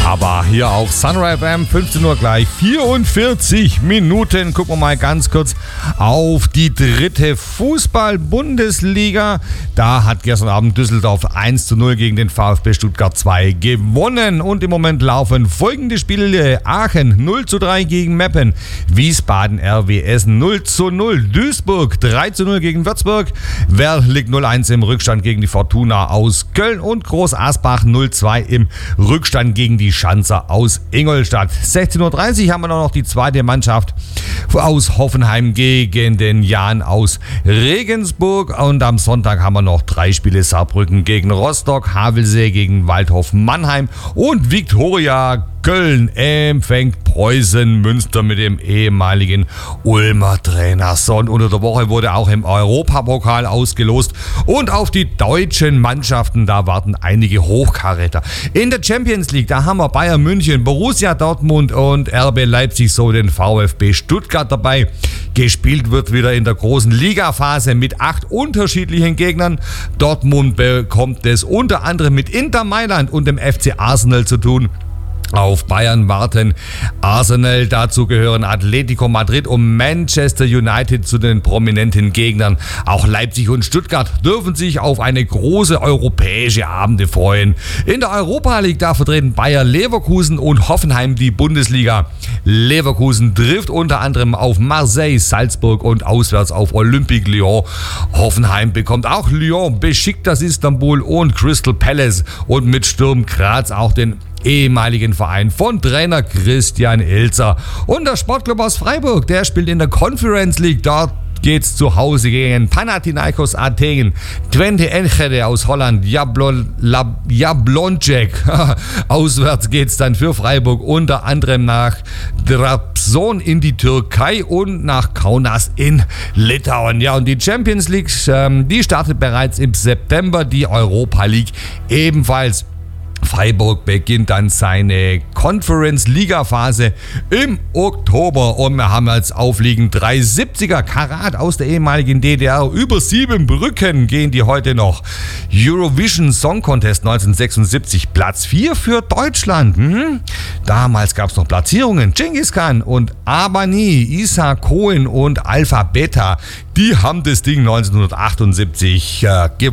Aber hier auf Sunrise FM, 15 Uhr gleich, 44 Minuten. Gucken wir mal ganz kurz auf die dritte Fußball-Bundesliga. Da hat gestern Abend Düsseldorf 1:0 gegen den VfB Stuttgart 2 gewonnen. Und im Moment laufen folgende Spiele: Aachen 0:3 gegen Meppen, Wiesbaden RWS 0:0, Duisburg 3:0 gegen Würzburg, Werl liegt 0:1 im Rückstand gegen die Fortuna aus Köln und Groß Asbach 0:2 im Rückstand gegen die Schanzer aus Ingolstadt. 16:30 Uhr haben wir noch die zweite Mannschaft aus Hoffenheim gegen den Jan aus Regensburg. Und am Sonntag haben wir noch 3 Spiele: Saarbrücken gegen Rostock, Havelsee gegen Waldhof Mannheim und Viktoria Köln empfängt Preußen Münster mit dem ehemaligen Ulmer Trainer. So, und unter der Woche wurde auch im Europapokal ausgelost und auf die deutschen Mannschaften, da warten einige Hochkaräter. In der Champions League, da haben wir Bayern München, Borussia Dortmund und RB Leipzig, so den VfB Stuttgart dabei. Gespielt wird wieder in der großen Ligaphase mit 8 unterschiedlichen Gegnern. Dortmund bekommt es unter anderem mit Inter Mailand und dem FC Arsenal zu tun. Auf Bayern warten Arsenal, dazu gehören Atletico Madrid und Manchester United zu den prominenten Gegnern. Auch Leipzig und Stuttgart dürfen sich auf eine große europäische Abende freuen. In der Europa League, da vertreten Bayer Leverkusen und Hoffenheim die Bundesliga. Leverkusen trifft unter anderem auf Marseille, Salzburg und auswärts auf Olympique Lyon. Hoffenheim bekommt auch Lyon, Besiktas Istanbul und Crystal Palace und mit Sturm Graz auch den ehemaligen Verein von Trainer Christian Ilzer. Und der Sportclub aus Freiburg, der spielt in der Conference League. Dort geht's zu Hause gegen Panathinaikos Athen, Twente Enschede aus Holland, Jablonec. Auswärts geht's dann für Freiburg unter anderem nach Trabzon in die Türkei und nach Kaunas in Litauen. Ja, und die Champions League, die startet bereits im September, die Europa League ebenfalls. Freiburg beginnt dann seine Conference-Liga-Phase im Oktober und wir haben als Aufliegen 370er Karat aus der ehemaligen DDR. Über 7 Brücken gehen die heute noch. Eurovision Song Contest 1976, Platz 4 für Deutschland. Damals gab es noch Platzierungen. Genghis Khan und Abani, Isa Cohen und Alpha Beta, die haben das Ding 1978 gewonnen.